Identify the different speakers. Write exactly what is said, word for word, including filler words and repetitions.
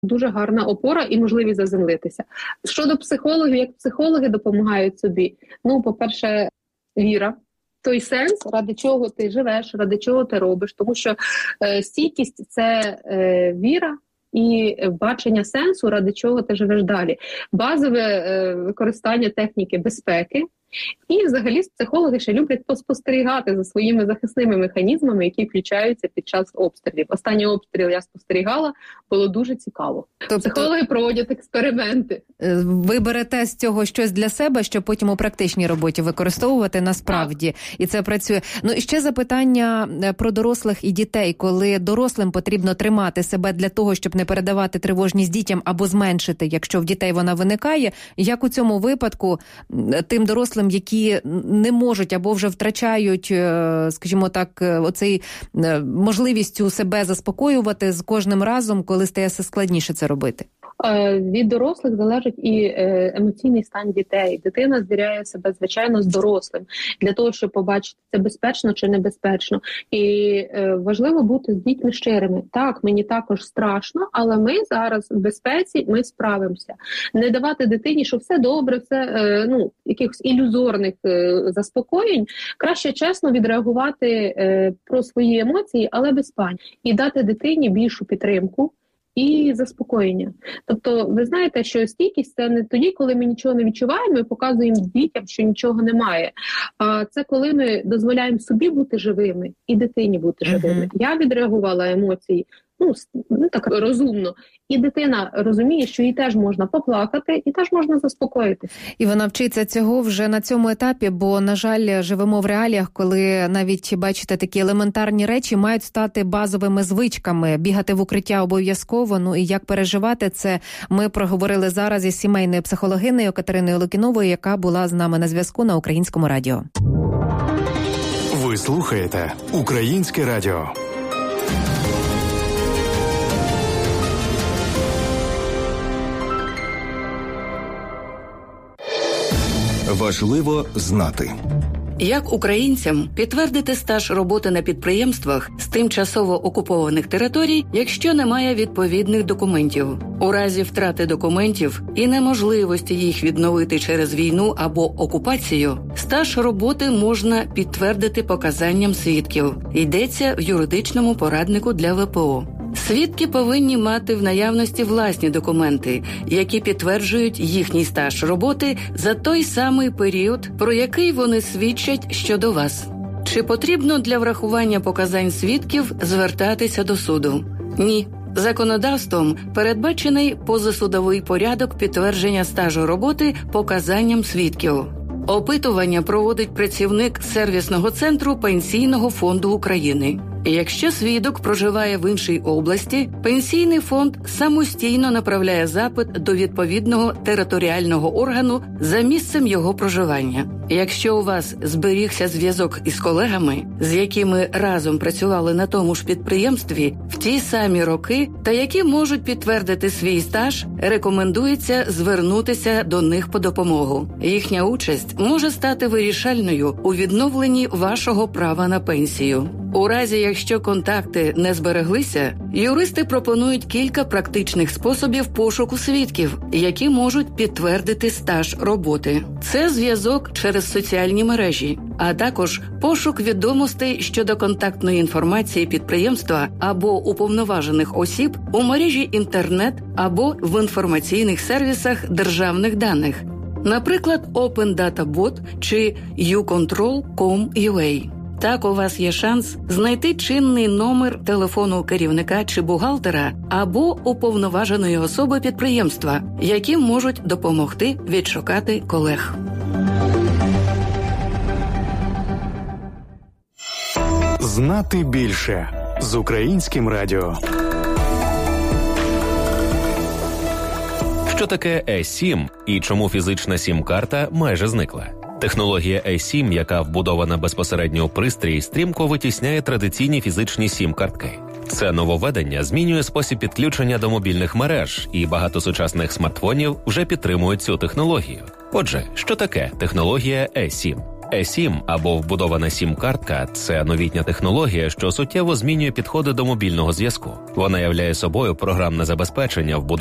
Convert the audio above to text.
Speaker 1: дуже гарна опора і можливість заземлитися. Щодо психологів, як психологи допомагають собі? Ну, по-перше, віра. Той сенс, ради чого ти живеш, ради чого ти робиш. Тому що е, стійкість – це е, віра і бачення сенсу, ради чого ти живеш далі. Базове е, використання техніки безпеки. І взагалі психологи ще люблять поспостерігати за своїми захисними механізмами, які включаються під час обстрілів. Останній обстріл я спостерігала, було дуже цікаво. Тобто психологи проводять експерименти.
Speaker 2: Ви берете з цього щось для себе, щоб потім у практичній роботі використовувати насправді. Так. І це працює. Ну і ще запитання про дорослих і дітей. Коли дорослим потрібно тримати себе для того, щоб не передавати тривожність дітям або зменшити, якщо в дітей вона виникає, як у цьому випадку тим дорослим, які не можуть або вже втрачають, скажімо так, оцей можливість у себе заспокоювати з кожним разом, коли стає все складніше це робити?
Speaker 1: Від дорослих залежить і емоційний стан дітей. Дитина звіряє себе, звичайно, з дорослим для того, щоб побачити, це безпечно чи небезпечно. І важливо бути з дітьми щирими. Так, мені також страшно, але ми зараз в безпеці, ми справимося. Не давати дитині, що все добре, все, ну, якихось ілюзорних заспокоєнь. Краще чесно відреагувати про свої емоції, але без пані. І дати дитині більшу підтримку і заспокоєння. Тобто, ви знаєте, що стійкість – це не тоді, коли ми нічого не відчуваємо і показуємо дітям, що нічого немає. А це коли ми дозволяємо собі бути живими і дитині бути живими. Uh-huh. Я відреагувала емоції, ну, ну так розумно. І дитина розуміє, що їй теж можна поплакати, і теж можна заспокоїтися.
Speaker 2: І вона вчиться цього вже на цьому етапі, бо, на жаль, живемо в реаліях, коли навіть, бачите, такі елементарні речі мають стати базовими звичками. Бігати в укриття обов'язково, ну і як переживати це, ми проговорили зараз із сімейною психологинею Катериною Лукіновою, яка була з нами на зв'язку на Українському радіо.
Speaker 3: Ви слухаєте Українське радіо. Важливо знати.
Speaker 4: Як українцям підтвердити стаж роботи на підприємствах з тимчасово окупованих територій, якщо немає відповідних документів? У разі втрати документів і неможливості їх відновити через війну або окупацію, стаж роботи можна підтвердити показанням свідків. Йдеться в юридичному пораднику для ве пе о. Свідки повинні мати в наявності власні документи, які підтверджують їхній стаж роботи за той самий період, про який вони свідчать щодо вас. Чи потрібно для врахування показань свідків звертатися до суду? Ні. Законодавством передбачений позасудовий порядок підтвердження стажу роботи показанням свідків. Опитування проводить працівник сервісного центру Пенсійного фонду України. Якщо свідок проживає в іншій області, Пенсійний фонд самостійно направляє запит до відповідного територіального органу за місцем його проживання. Якщо у вас зберігся зв'язок із колегами, з якими разом працювали на тому ж підприємстві в ті самі роки, та які можуть підтвердити свій стаж, рекомендується звернутися до них по допомогу. Їхня участь може стати вирішальною у відновленні вашого права на пенсію. У разі, якщо контакти не збереглися, юристи пропонують кілька практичних способів пошуку свідків, які можуть підтвердити стаж роботи. Це зв'язок через соціальні мережі, а також пошук відомостей щодо контактної інформації підприємства або уповноважених осіб у мережі інтернет або в інформаційних сервісах державних даних, наприклад, Open Data Bot чи ю контрол крапка ком крапка ю а. Так у вас є шанс знайти чинний номер телефону керівника чи бухгалтера або уповноваженої особи підприємства, які можуть допомогти відшукати колег.
Speaker 3: Знати більше з Українським радіо.
Speaker 5: Що таке і сім і чому фізична сім-карта майже зникла? Технологія і сім, яка вбудована безпосередньо у пристрій, стрімко витісняє традиційні фізичні сім-картки. Це нововведення змінює спосіб підключення до мобільних мереж, і багато сучасних смартфонів вже підтримують цю технологію. Отже, що таке технологія і сім? Е-сім або вбудована сім-картка – це новітня технологія, що суттєво змінює підходи до мобільного зв'язку. Вона являє собою програмне забезпечення, вбудоване